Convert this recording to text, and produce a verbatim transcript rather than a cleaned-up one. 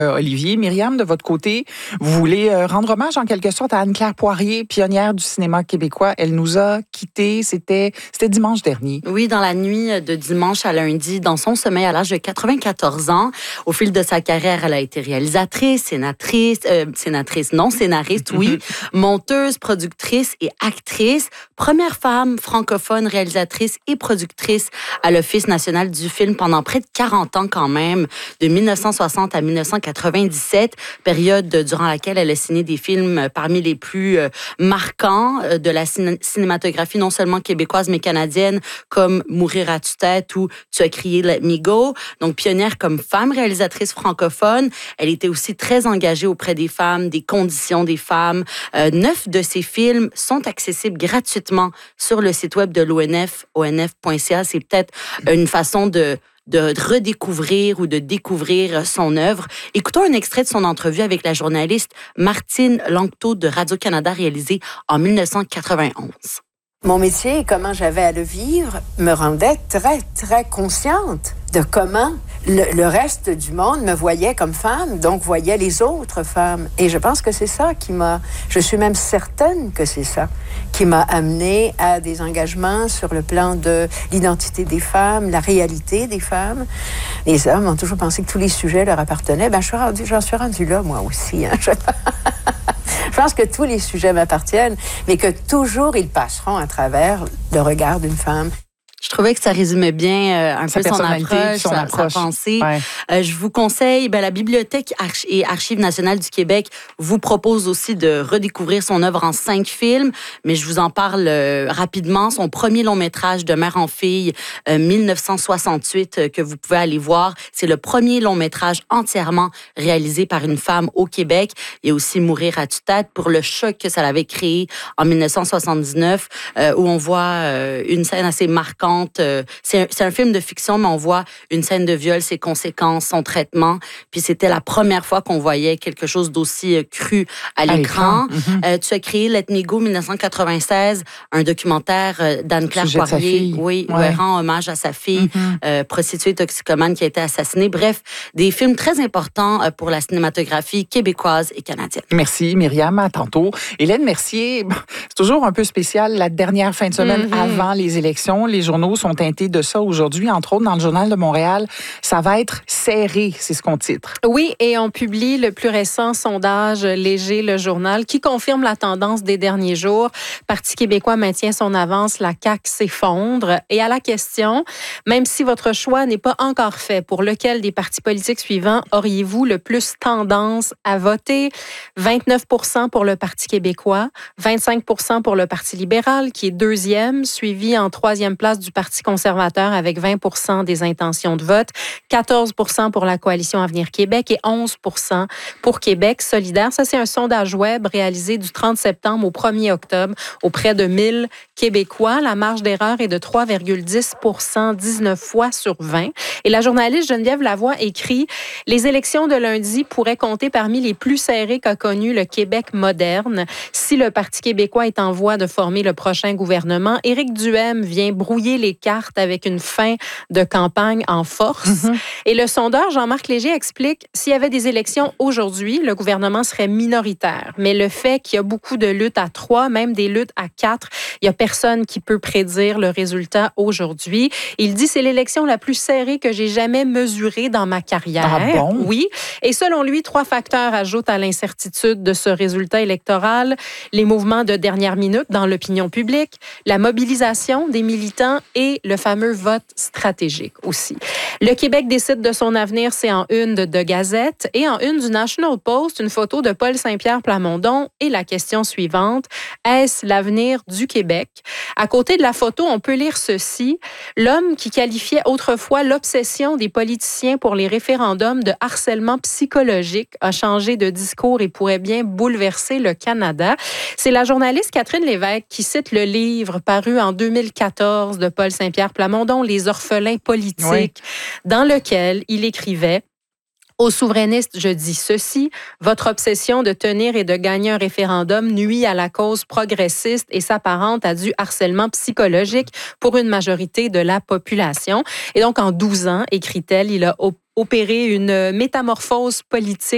Euh, Olivier, Myriam, de votre côté, vous voulez euh, rendre hommage en quelque sorte à Anne-Claire Poirier, pionnière du cinéma québécois. Elle nous a quittés, c'était, c'était dimanche dernier. Oui, dans la nuit de dimanche à lundi, dans son sommeil à l'âge de quatre-vingt-quatorze ans. Au fil de sa carrière, elle a été réalisatrice, sénatrice, euh, sénatrice, non, scénariste, oui, monteuse, productrice et actrice. Première femme francophone réalisatrice et productrice à l'Office national du film pendant près de quarante ans quand même, de dix-neuf cent soixante à dix-neuf cent quatre-vingt-dix-sept, période durant laquelle elle a signé des films parmi les plus euh, marquants de la cin- cinématographie non seulement québécoise mais canadienne, comme Mourir à tue-tête ou Tu as crié Let Me Go. Donc pionnière comme femme réalisatrice francophone, elle était aussi très engagée auprès des femmes, des conditions des femmes. Euh, neuf de ses films sont accessibles gratuitement sur le site web de l'O N F, O N F point C A. C'est peut-être une façon de de redécouvrir ou de découvrir son œuvre. Écoutons un extrait de son entrevue avec la journaliste Martine Langto de Radio-Canada réalisée en dix-neuf cent quatre-vingt-onze. Mon métier et comment j'avais à le vivre me rendait très, très consciente de comment le, le reste du monde me voyait comme femme, donc voyait les autres femmes. Et je pense que c'est ça qui m'a... Je suis même certaine que c'est ça qui m'a amenée à des engagements sur le plan de l'identité des femmes, la réalité des femmes. Les hommes ont toujours pensé que tous les sujets leur appartenaient. Ben, je suis rendue, j'en suis rendue là, moi aussi. Hein. Je... Je pense que tous les sujets m'appartiennent, mais que toujours ils passeront à travers le regard d'une femme. Je trouvais que ça résumait bien euh, un sa peu son approche, son sa, approche. sa pensée. Ouais. Euh, je vous conseille, ben, la Bibliothèque Arch- et Archives nationales du Québec vous propose aussi de redécouvrir son œuvre en cinq films, mais je vous en parle euh, rapidement. Son premier long métrage de mère en fille, euh, dix-neuf cent soixante-huit, euh, que vous pouvez aller voir. C'est le premier long métrage entièrement réalisé par une femme au Québec. Il y a aussi Mourir à tue-tête pour le choc que ça l'avait créé en dix-neuf cent soixante-dix-neuf, euh, où on voit euh, une scène assez marquante. C'est un, c'est un film de fiction, mais on voit une scène de viol, ses conséquences, son traitement. Puis c'était la première fois qu'on voyait quelque chose d'aussi cru à l'écran. À l'écran. Mm-hmm. Euh, tu as créé Let Me Go dix-neuf cent quatre-vingt-seize, un documentaire d'Anne-Claire Poirier, oui, ouais. où elle rend hommage à sa fille, mm-hmm. euh, prostituée toxicomane qui a été assassinée. Bref, des films très importants pour la cinématographie québécoise et canadienne. Merci Myriam, à tantôt. Hélène Mercier, c'est toujours un peu spécial la dernière fin de semaine mm-hmm. avant les élections. Les journaux sont teintés de ça aujourd'hui, entre autres dans le Journal de Montréal. Ça va être serré, c'est ce qu'on titre. Oui, et on publie le plus récent sondage Léger, le journal, qui confirme la tendance des derniers jours. Parti québécois maintient son avance, la C A Q s'effondre. Et à la question, même si votre choix n'est pas encore fait, pour lequel des partis politiques suivants auriez-vous le plus tendance à voter? vingt-neuf pour cent pour le Parti québécois, vingt-cinq pour cent pour le Parti libéral, qui est deuxième, suivi en troisième place du Parti conservateur avec vingt pour cent des intentions de vote, quatorze pour cent pour la Coalition Avenir Québec et onze pour cent pour Québec solidaire. Ça, c'est un sondage web réalisé du trente septembre au premier octobre auprès de mille Québécois. La marge d'erreur est de trois virgule dix pour cent, dix-neuf fois sur vingt. Et la journaliste Geneviève Lavoie écrit « Les élections de lundi pourraient compter parmi les plus serrées qu'a connu le Québec moderne. Si le Parti québécois est en voie de former le prochain gouvernement, Éric Duhaime vient brouiller les cartes avec une fin de campagne en force. Mm-hmm. Et le sondeur Jean-Marc Léger explique s'il y avait des élections aujourd'hui, le gouvernement serait minoritaire. Mais le fait qu'il y a beaucoup de luttes à trois, même des luttes à quatre, il n'y a personne qui peut prédire le résultat aujourd'hui. Il dit c'est l'élection la plus serrée que j'ai jamais mesurée dans ma carrière. Ah bon? Oui. Et selon lui, trois facteurs ajoutent à l'incertitude de ce résultat électoral. Les mouvements de dernière minute dans l'opinion publique, la mobilisation des militants et le fameux vote stratégique aussi. Le Québec décide de son avenir, c'est en une de, de Gazette et en une du National Post, une photo de Paul Saint-Pierre Plamondon et la question suivante, est-ce l'avenir du Québec? À côté de la photo, on peut lire ceci, l'homme qui qualifiait autrefois l'obsession des politiciens pour les référendums de harcèlement psychologique a changé de discours et pourrait bien bouleverser le Canada. C'est la journaliste Catherine Lévesque qui cite le livre paru en deux mille quatorze de Paul Saint-Pierre Plamondon, Les orphelins politiques, oui. dans lequel il écrivait Aux souverainistes, je dis ceci, votre obsession de tenir et de gagner un référendum nuit à la cause progressiste et s'apparente à du harcèlement psychologique pour une majorité de la population. Et donc, en douze ans, écrit-elle, il a opéré une métamorphose politique